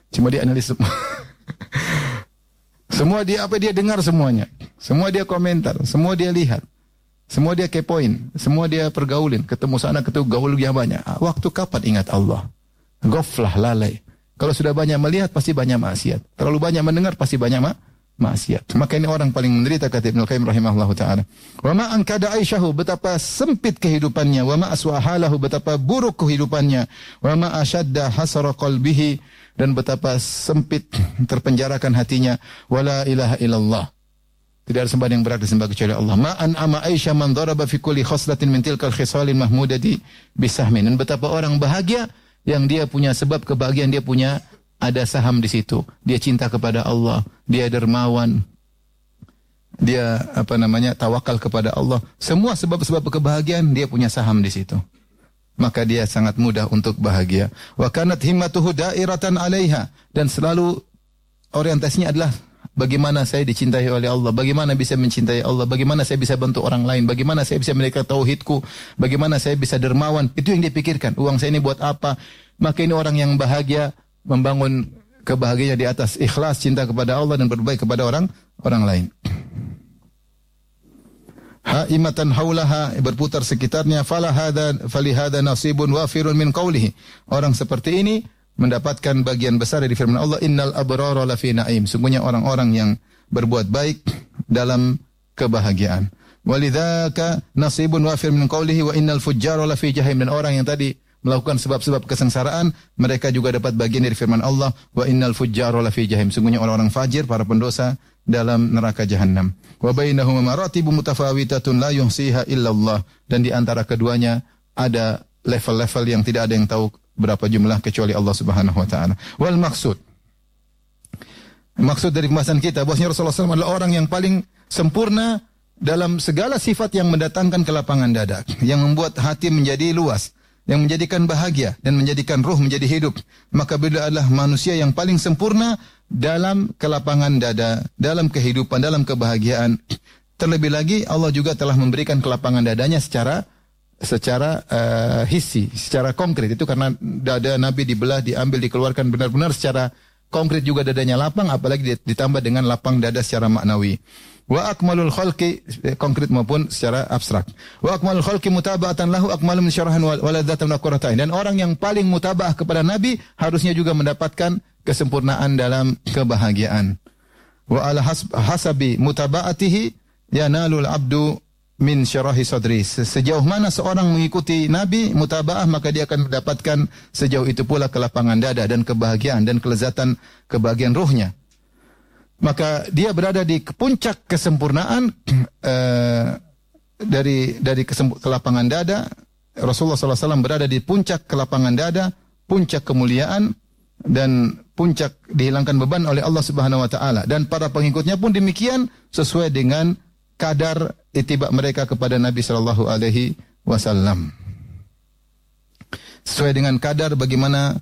Cuma dia analis semua. Semua dia dia dengar semuanya. Semua dia komentar, semua dia lihat. Semua dia kepoin, semua dia pergaulin, ketemu sana, ketemu gaul yang banyak. Waktu kapan ingat Allah? Ghaflah, lalai. Kalau sudah banyak melihat, pasti banyak maksiat. Terlalu banyak mendengar, pasti banyak maksiat. Maka ini orang paling menderita, kata Ibnu Qayyim rahimahullahu ta'ala. Wa ma ankada aisyahu, betapa sempit kehidupannya. Wa ma aswahalahu, betapa buruk kehidupannya. Wa ma asyadda hasara qalbihi, dan betapa sempit terpenjarakan hatinya. Wa la ilaha illallah. Tidak ada sembahan yang berhak disembah kecuali Allah. Ma'an ama Aisyah man daraba fi kulli khaslatin min tilkal khisalil mahmudati bisahmin. Dan betapa orang bahagia yang dia punya sebab kebahagiaan, dia punya ada saham di situ. Dia cinta kepada Allah, dia dermawan, dia tawakal kepada Allah. Semua sebab-sebab kebahagiaan dia punya saham di situ. Maka dia sangat mudah untuk bahagia. Wa kanat himmatuhu dairatan 'alaiha, dan selalu orientasinya adalah bagaimana saya dicintai oleh Allah, bagaimana bisa mencintai Allah, bagaimana saya bisa bantu orang lain, bagaimana saya bisa mendekat tauhidku, bagaimana saya bisa dermawan. Itu yang dia pikirkan. Uang saya ini buat apa? Maka ini orang yang bahagia, membangun kebahagiaan di atas ikhlas, cinta kepada Allah dan berbaik kepada orang lain. Haimatan haulaha, berputar sekitarnya. Falihada nasibun wafirun min qawlihi. Orang seperti ini mendapatkan bagian besar dari firman Allah, innal abrara lafi na'im. Sungguhnya orang-orang yang berbuat baik dalam kebahagiaan. Walidzaka nasibun wafir min qawlihi wa innal fujjara lafi jahim. Dan orang yang tadi melakukan sebab-sebab kesengsaraan, mereka juga dapat bagian dari firman Allah, wa innal fujjara lafi jahim. Sungguhnya orang-orang fajir, para pendosa, dalam neraka jahanam. Wa bainahuma maratibu mutafawitatun la yuhsiha illallah. Dan di antara keduanya ada level-level yang tidak ada yang tahu berapa jumlah kecuali Allah Subhanahu wa taala. Wal maksud dari pembahasan kita bahwasanya Rasulullah SAW adalah orang yang paling sempurna dalam segala sifat yang mendatangkan kelapangan dada, yang membuat hati menjadi luas, yang menjadikan bahagia dan menjadikan ruh menjadi hidup. Maka beliau adalah manusia yang paling sempurna dalam kelapangan dada, dalam kehidupan, dalam kebahagiaan. Terlebih lagi Allah juga telah memberikan kelapangan dadanya secara hissi, secara konkret. Itu karena dada Nabi dibelah, diambil, dikeluarkan benar-benar secara konkret juga dadanya lapang, apalagi ditambah dengan lapang dada secara maknawi. Wa akmalul khalqi, konkret maupun secara abstrak. Wa akmalul khalqi mutaba'atan lahu akmalu min syarahan wa ladzatan wa qurratain. Dan orang yang paling mutaba'ah kepada Nabi harusnya juga mendapatkan kesempurnaan dalam kebahagiaan. Wa ala hasabi mutaba'atihi yanalul abdu min syarahi sadri. Sejauh mana seorang mengikuti Nabi mutaba'ah, maka dia akan mendapatkan sejauh itu pula kelapangan dada dan kebahagiaan dan kelezatan kebahagiaan ruhnya. Maka dia berada di puncak kesempurnaan dari kelapangan dada. Rasulullah SAW berada di puncak kelapangan dada, puncak kemuliaan dan puncak dihilangkan beban oleh Allah Subhanahu wa taala. Dan para pengikutnya pun demikian sesuai dengan kadar ittiba mereka kepada Nabi sallallahu alaihi wasallam. Sesuai dengan kadar bagaimana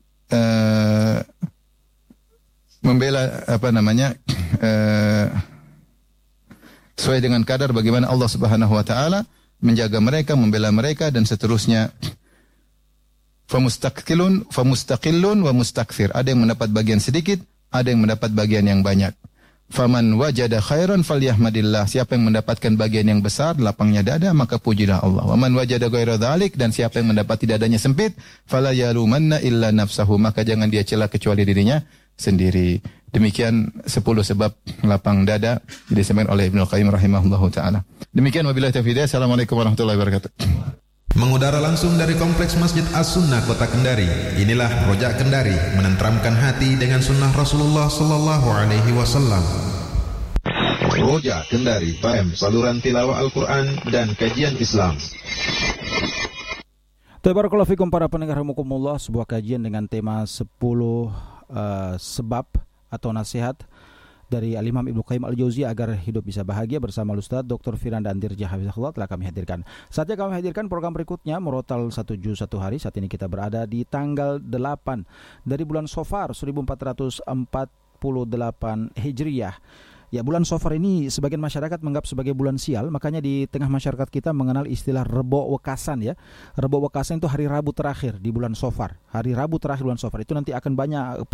membela sesuai dengan kadar bagaimana Allah Subhanahu wa taala menjaga mereka, membela mereka dan seterusnya. Famustaqillun wa mustakthir. Ada yang mendapat bagian sedikit, ada yang mendapat bagian yang banyak. Faman wajada khairan falyahmadillah. Siapa yang mendapatkan bagian yang besar, lapangnya dada, maka pujilah Allah. Wa man wajada ghaira dzalik, dan siapa yang mendapati dadanya sempit, fala yalumanna illa nafsahu, maka jangan dia cela kecuali dirinya sendiri. Demikian 10 sebab lapang dada disampaikan oleh Ibnu Qayyim rahimahullahu taala. Demikian wabillahi taufiq. Assalamualaikum warahmatullahi wabarakatuh. Mengudara langsung dari Kompleks Masjid As-Sunnah Kota Kendari. Inilah Rojak Kendari, menenteramkan hati dengan sunnah Rasulullah sallallahu alaihi wasallam. Rojak Kendari, FM saluran tilawah Al-Quran dan kajian Islam. Tabarakallahu fikum para pendengar rahimakumullah, sebuah kajian dengan tema 10 sebab atau nasihat dari Al-Imam Ibnu Qayyim Al-Jauziyah agar hidup bisa bahagia bersama Ustaz Dr. Firanda Andirja Hafizahullah telah kami hadirkan. Saatnya kami hadirkan program berikutnya, Murotal 1 Juz 1 Hari. Saat ini kita berada di tanggal 8 dari bulan Safar 1448 Hijriyah. Ya, bulan Safar ini sebagian masyarakat menganggap sebagai bulan sial, makanya di tengah masyarakat kita mengenal istilah Rebo Wekasan ya. Rebo Wekasan itu hari Rabu terakhir di bulan Safar. Hari Rabu terakhir bulan Safar itu nanti akan banyak